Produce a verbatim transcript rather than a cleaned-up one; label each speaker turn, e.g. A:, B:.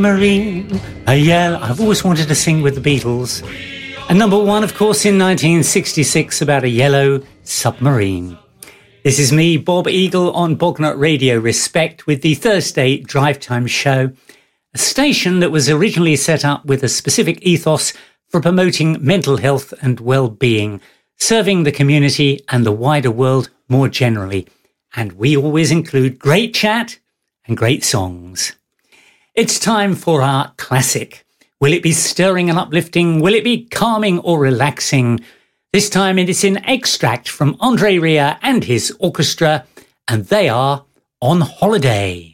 A: Marine, a yell. I've always wanted to sing with the Beatles. And number one, of course, in nineteen sixty-six, about a yellow submarine. This is me, Bob Eagle, on Bognut Radio Respect with the Thursday Drive Time Show, a station that was originally set up with a specific ethos for promoting mental health and well-being, serving the community and the wider world more generally. And we always include great chat and great songs. It's time for our classic. Will it be stirring and uplifting? Will it be calming or relaxing? This time it is an extract from Andre Rieu and his orchestra, and they are On Holiday.